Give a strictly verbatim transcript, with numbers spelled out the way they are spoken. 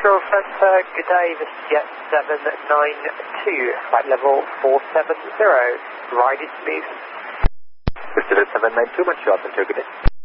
Control Centre, good day, this is Jet seven nine two, flight level four seven zero, ride is smooth. This is seven nine two, Montreal Center, good day.